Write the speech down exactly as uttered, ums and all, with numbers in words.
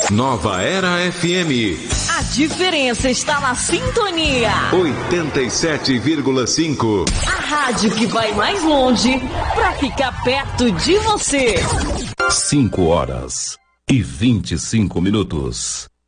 Nova Era F M. A diferença está na sintonia. oitenta e sete vírgula cinco. A rádio que vai mais longe para ficar perto de você. cinco horas e vinte e cinco minutos.